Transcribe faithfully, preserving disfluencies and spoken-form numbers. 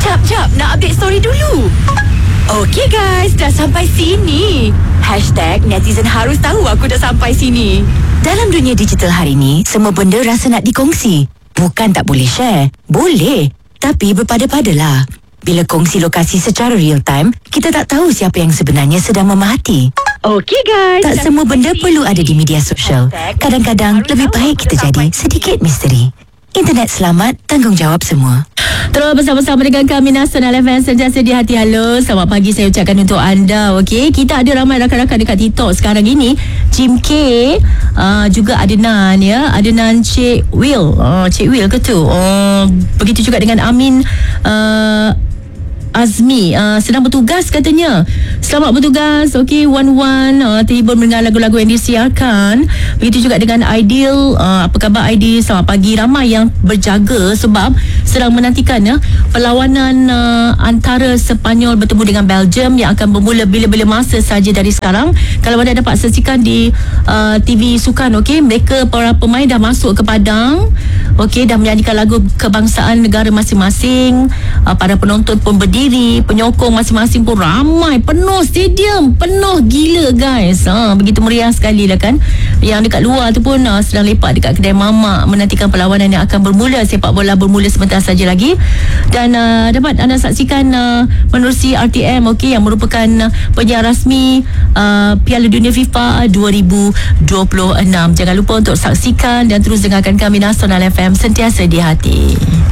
Jap, jap. Nak update story dulu. Okey guys, dah sampai sini. Hashtag netizen harus tahu aku dah sampai sini. Dalam dunia digital hari ni, semua benda rasa nak dikongsi. Bukan tak boleh share. Boleh. Tapi berpada-padalah. Bila kongsi lokasi secara real time, kita tak tahu siapa yang sebenarnya sedang memerhati. Okey guys. Tak semua benda perlu ada di media sosial. Kadang-kadang lebih baik kita jadi sedikit misteri. Internet selamat, tanggungjawab semua. Terus bersama-sama dengan kami Nasional F M sentiasa di hati. Halo, selamat pagi saya ucapkan untuk anda. Okey, kita ada ramai rakan-rakan dekat TikTok sekarang ini. Jim K, uh, juga Adnan ya, Adnan Cik Will. Uh, Cik Will ke tu? Uh, begitu juga dengan Amin uh, Azmi, uh, sedang bertugas katanya. Selamat bertugas. Okey, Wan Wan uh, terhibur mendengar lagu-lagu yang disiarkan. Begitu juga dengan Aidil. Uh, apa khabar Aidil? Selamat pagi. Ramai yang berjaga sebab sedang menantikan ya, perlawanan uh, antara Sepanyol bertemu dengan Belgium yang akan bermula bila-bila masa saja dari sekarang. Kalau anda dapat saksikan di uh, T V Sukan, okey, mereka para pemain dah masuk ke padang. Okey, dah menyanyikan lagu kebangsaan negara masing-masing. Uh, para penonton pun berdiri, penyokong masing-masing pun ramai, penuh stadium, penuh gila guys. Ha, begitu meriah sekali lah kan. Yang dekat luar tu pun uh, sedang lepak dekat kedai mamak menantikan perlawanan yang akan bermula. Sepak bola bermula sebentar saja lagi. Dan uh, dapat anda saksikan uh, menerusi R T M, okey, yang merupakan uh, penyiar rasmi uh, Piala Dunia FIFA dua ribu dua puluh enam. Jangan lupa untuk saksikan dan terus dengarkan kami Nasional F M sentiasa di hati.